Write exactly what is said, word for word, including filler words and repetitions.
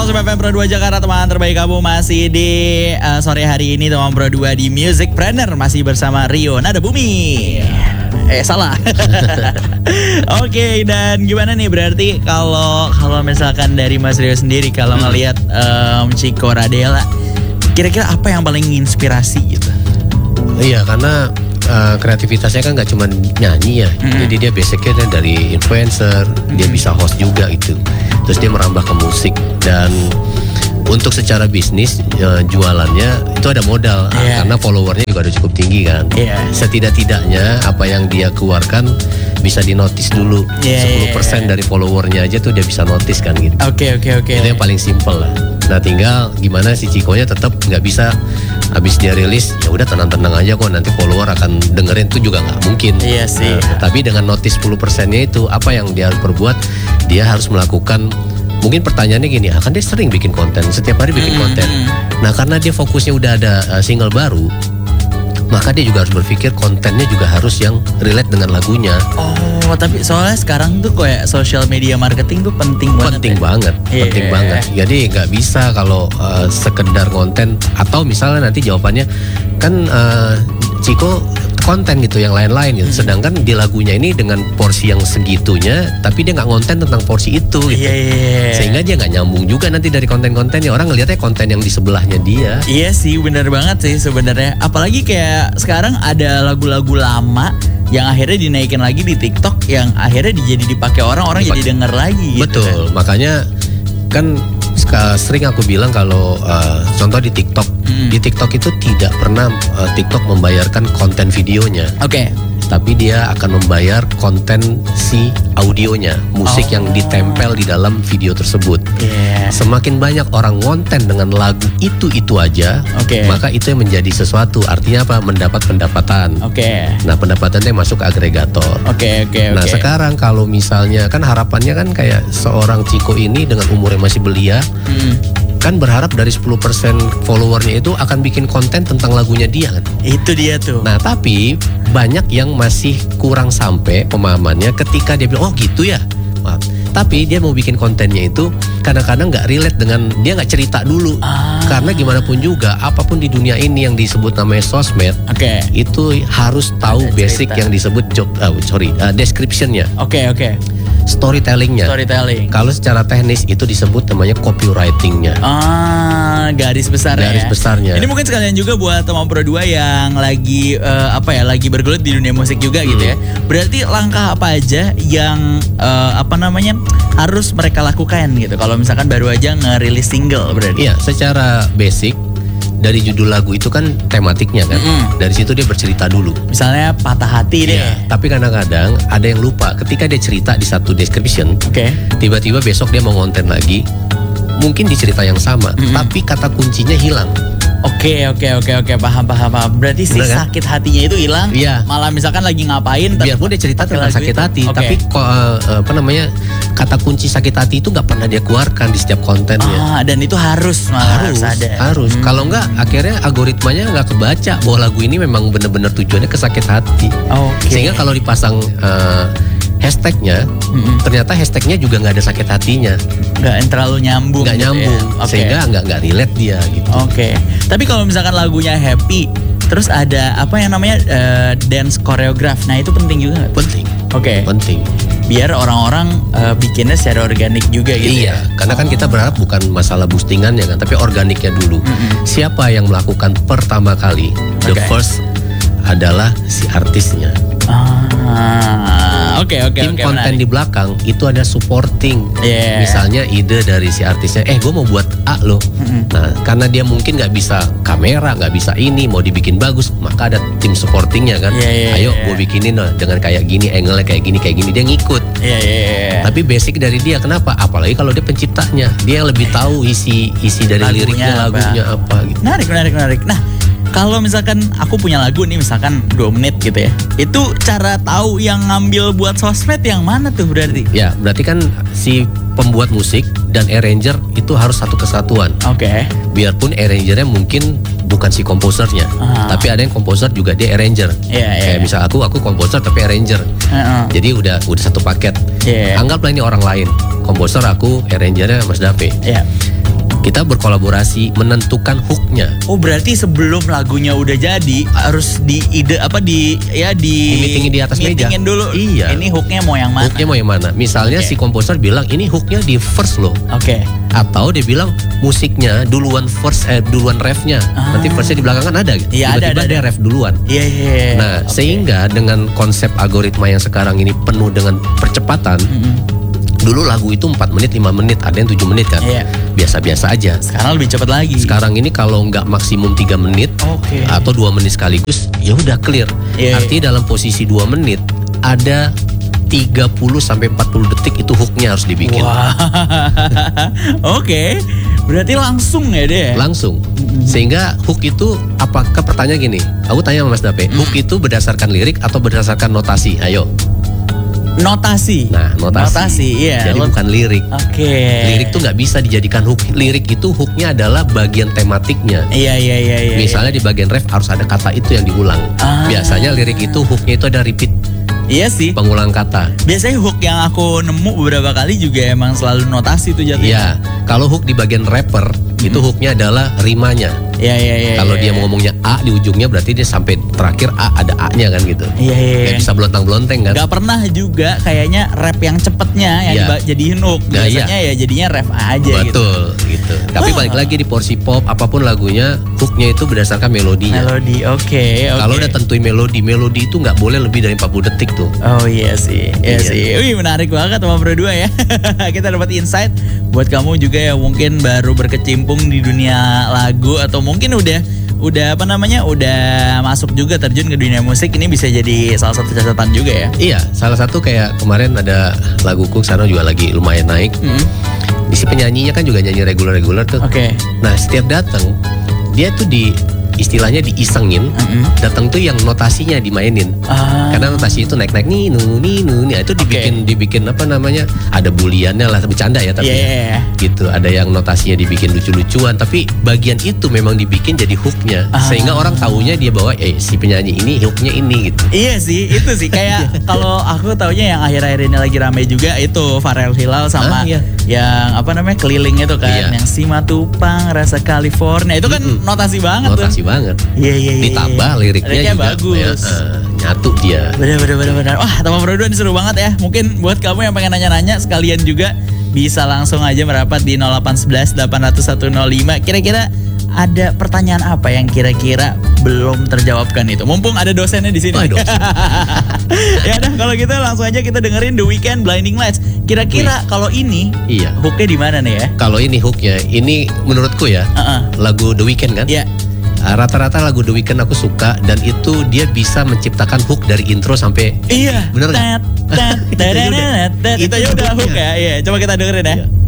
Halo Sobat F M Pro dua Jakarta, teman terbaik kamu masih di uh, sore hari ini teman Pro dua di Music Planner masih bersama Rio Nada Bumi. Eh salah. Oke, okay, dan gimana nih berarti kalau kalau misalkan dari Mas Rio sendiri kalau ngelihat um, Chico Radela, kira-kira apa yang paling inspirasi gitu? Iya, karena uh, kreativitasnya kan nggak cuma nyanyi ya, mm-hmm. jadi dia basicnya dari influencer, mm-hmm. dia bisa host juga gitu, terus dia merambah ke musik dan untuk secara bisnis uh, jualannya itu ada modal yeah. karena followernya juga udah cukup tinggi kan. Yeah. Setidak-tidaknya apa yang dia keluarkan bisa dinotis dulu. Yeah, sepuluh persen yeah. dari followernya aja tuh dia bisa notice kan gitu. Oke okay, oke okay, oke. Okay. Itu yang paling simple lah. Nah tinggal gimana si Chico-nya tetap nggak bisa habis dia rilis ya udah tenang-tenang aja kok nanti follower akan dengerin tuh juga nggak mungkin. Iya sih. Nah, tapi dengan notice sepuluh persennya itu apa yang dia harus perbuat? Dia harus melakukan. Mungkin pertanyaannya gini, ah, kan dia sering bikin konten, setiap hari bikin mm-hmm. konten. Nah karena dia fokusnya udah ada uh, single baru, maka dia juga harus berpikir kontennya juga harus yang relate dengan lagunya. Oh, tapi soalnya sekarang tuh kayak social media marketing tuh penting banget. Penting ya? banget, yeah. penting banget. Jadi nggak bisa kalau uh, sekedar konten atau misalnya nanti jawabannya kan uh, Chico konten gitu yang lain-lain gitu. Sedangkan di lagunya ini dengan porsi yang segitunya, tapi dia nggak ngonten tentang porsi itu gitu. Yeah, yeah. Sehingga dia nggak nyambung juga nanti dari konten-kontennya. Orang ngelihatnya konten yang di sebelahnya dia. Iya sih, benar banget sih sebenarnya. Apalagi kayak sekarang ada lagu-lagu lama yang akhirnya dinaikin lagi di TikTok, yang akhirnya jadi dipakai orang, orang Dipake. jadi denger lagi. Gitu. Betul, kan? Makanya kan sering aku bilang kalau uh, contoh di TikTok, hmm. di TikTok itu tidak pernah uh, TikTok membayarkan konten videonya. Oke. Okay. Tapi dia akan membayar konten si audionya, musik oh. yang ditempel di dalam video tersebut. Yeah. Semakin banyak orang konten dengan lagu itu-itu aja, okay. maka itu yang menjadi sesuatu. Artinya apa? Mendapat pendapatan. Oke. Okay. Nah pendapatannya masuk ke agregator. Oke okay, oke. Okay, nah okay. sekarang kalau misalnya kan harapannya kan kayak seorang Chico ini dengan umurnya masih belia. Hmm. Kan berharap dari sepuluh persen followernya itu akan bikin konten tentang lagunya dia kan. Itu dia tuh. Nah tapi banyak yang masih kurang sampai pemahamannya ketika dia bilang oh gitu ya. Maaf. Tapi dia mau bikin kontennya itu kadang-kadang gak relate dengan, dia gak cerita dulu. Ah. Karena gimana pun juga apapun di dunia ini yang disebut namanya sosmed, okay. itu harus tahu ada basic cerita. Yang disebut job, uh, sorry, uh, description-nya. Oke okay, oke. Okay. Storytelling-nya. Storytelling. Kalau secara teknis itu disebut namanya copywriting-nya. Ah, garis besar garis ya. besarnya. Ini mungkin sekalian juga buat teman Pro dua yang lagi uh, apa ya, lagi bergelut di dunia musik juga hmm. gitu ya. Berarti langkah apa aja yang uh, apa namanya harus mereka lakukan gitu kalau misalkan baru aja ngerilis single berarti. Iya, secara basic dari judul lagu itu kan tematiknya kan. Mm. Dari situ dia bercerita dulu. Misalnya patah hati deh. Iya, tapi kadang-kadang ada yang lupa ketika dia cerita di satu description. Oke. Okay. Tiba-tiba besok dia mau ngonten lagi. Mungkin di cerita yang sama, mm-hmm. tapi kata kuncinya hilang. Oke oke oke oke paham paham paham. Berarti si kan? sakit hatinya itu hilang. Iya. Malah misalkan lagi ngapain. Biarpun dia cerita tentang sakit itu. hati, okay. tapi kok uh, apa namanya kata kunci sakit hati itu nggak pernah dia keluarkan di setiap kontennya. Ah, dan itu harus malah harus ada. Harus. Hmm. Kalau nggak, akhirnya algoritmanya nggak kebaca bahwa lagu ini memang benar-benar tujuannya ke sakit hati. Okay. Sehingga kalau dipasang uh, hashtagnya, mm-hmm. ternyata hashtagnya juga nggak ada sakit hatinya, nggak terlalu nyambung, nggak gitu nyambung, ya? Okay. sehingga nggak nggak relate dia gitu. Oke, okay. Tapi kalau misalkan lagunya happy, terus ada apa yang namanya uh, dance choreograph, nah itu penting juga. Penting. Oke. Okay. Penting. Biar orang-orang uh, bikinnya secara organik juga gitu. Iya, ya? karena kan oh. kita berharap bukan masalah boostingannya kan, tapi organiknya dulu. Mm-hmm. Siapa yang melakukan pertama kali, okay. the first adalah si artisnya. Ah, oke okay, oke okay, Tim okay, konten menarik. Di belakang itu ada supporting. Yeah. Misalnya ide dari si artisnya, eh gue mau buat A loh. Mm-hmm. Nah karena dia mungkin nggak bisa kamera, nggak bisa ini, mau dibikin bagus, maka ada tim supportingnya kan. Yeah, yeah, Ayo yeah. gue bikinin loh dengan kayak gini, angle-nya kayak gini, kayak gini, dia ngikut. Yeah, yeah, yeah. Tapi basic dari dia, kenapa? Apalagi kalau dia penciptanya, dia yang lebih tahu isi isi dari lagunya liriknya, apa. lagunya apa gitu. Menarik, menarik, menarik. Nah. Kalau misalkan aku punya lagu nih misalkan dua menit gitu ya, itu cara tahu yang ngambil buat sosmed yang mana tuh berarti? Ya berarti kan si pembuat musik dan arranger itu harus satu kesatuan. Oke. Okay. Biarpun arrangernya mungkin bukan si komposernya, uh-huh. tapi ada yang komposer juga dia arranger. Yeah, yeah. Kayak misal aku aku komposer tapi arranger. Uh-huh. Jadi udah udah satu paket. Yeah. Anggaplah ini orang lain, komposer aku, arrangernya Mas Dape. Yeah. Kita berkolaborasi menentukan hooknya. Oh berarti sebelum lagunya udah jadi harus di ide apa di ya di, Di meetingin di atas meja. meetingin dulu. Iya. Ini hooknya mau yang mana? Hooknya mau yang mana? Misalnya Oke. si komposer bilang ini hooknya di first loh. Oke. Atau dia bilang musiknya duluan first eh duluan refnya. Ah. Nanti firstnya di belakang kan ada gitu. Iya, ada, Tiba-tiba ada, dia ada. ref duluan. Iya iya. iya. Nah, Oke. sehingga dengan konsep algoritma yang sekarang ini penuh dengan percepatan. Mm-mm. Dulu lagu itu empat menit, lima menit, ada yang tujuh menit kan. Iya. Biasa-biasa aja. Sekarang lebih cepat lagi. Sekarang ini kalau nggak maksimum tiga menit Oke. atau dua menit sekaligus, ya udah clear. Iya, Artinya dalam posisi dua menit ada tiga puluh sampai empat puluh detik itu hooknya harus dibikin. Wah. Oke. Berarti langsung ya deh. Langsung. Sehingga hook itu apakah pertanyaan gini, aku tanya sama Mas Dape, Mm. hook itu berdasarkan lirik atau berdasarkan notasi? Ayo. Notasi. Nah, notasi. Notasi, iya. Jadi Lo- bukan lirik. Oke. Lirik tuh nggak bisa dijadikan hook. Lirik itu hooknya adalah bagian tematiknya. Iya iya iya iya. Misalnya di bagian ref harus ada kata itu yang diulang. Ah. Biasanya lirik itu hooknya itu ada repeat, Iya sih. pengulang kata. Biasanya hook yang aku nemu beberapa kali juga emang selalu notasi tuh jatuhnya. Iya, kalau hook di bagian rapper itu hooknya adalah rimanya. Iya iya iya. Kalau iya, dia iya. mau ngomongnya A di ujungnya berarti dia sampai terakhir A ada A-nya kan gitu. Iya iya. Nggak iya. bisa belontang-belonteng kan? Gak pernah juga kayaknya rap yang cepetnya yang Iya. diba- jadiin hook. Nah, Biasanya ya jadinya rap aja gitu. Betul gitu. Tapi Wah. balik lagi di porsi pop apapun lagunya hooknya itu berdasarkan melodinya. Melodi, oke oke. Kalau udah tentuin melodi, melodi itu nggak boleh lebih dari empat puluh detik tuh. Oh iya sih, iya, Iya. sih. Wih menarik banget sama berdua ya. Kita dapat insight buat kamu juga yang mungkin baru berkecimpung di dunia lagu atau mungkin udah udah apa namanya udah masuk juga terjun ke dunia musik, ini bisa jadi salah satu catatan juga ya. Iya, salah satu kayak kemarin ada laguku sekarang juga lagi lumayan naik. Hmm. Di si penyanyinya kan juga nyanyi reguler-reguler tuh. Oke. Nah setiap datang dia tuh di istilahnya diisengin, Mm-mm. datang tuh yang notasinya dimainin. Ah. Karena notasi itu naik-naik ninu ninu nih itu dibikin dibikin apa namanya ada buliannya lah bercanda ya tapi Iya, iya, iya. gitu ada yang notasinya dibikin lucu-lucuan tapi bagian itu memang dibikin jadi hooknya Ah. sehingga orang taunya dia bahwa eh si penyanyi ini hooknya ini gitu. Iya sih, itu sih kayak kalau aku taunya yang akhir-akhir ini lagi rame juga itu Pharrell Hilal sama Ah, iya. yang apa namanya keliling itu kan, Iya. yang Simatupang rasa California itu kan Mm-mm. notasi banget Notasi tuh. banget. Iya iya iya. Ditambah iya. liriknya, juga bagus. ya, eh, nyatu dia. Bener bener bener bener. Wah, teman berdua ini seru banget ya. Mungkin buat kamu yang pengen nanya-nanya sekalian juga bisa langsung aja merapat di nol delapan satu satu delapan nol nol satu nol lima. Kira-kira ada pertanyaan apa yang kira-kira belum terjawabkan itu? Mumpung ada dosennya di sini. Oh, dosen. Ya udah kalau gitu langsung aja kita dengerin The Weeknd Blinding Lights. Kira-kira kalau ini Iya. hooknya di mana nih ya? Kalau ini hooknya, ini menurutku ya Heeh. lagu The Weeknd kan. Ya. Uh, Rata-rata lagu The Weeknd aku suka dan itu dia bisa menciptakan hook dari intro sampai Iya. Bener nggak? Tet, tet, Itu aja udah- tet, tet. Itu itu aja udah hooknya. hook ya. Iya, coba kita dengerin ya. Iya.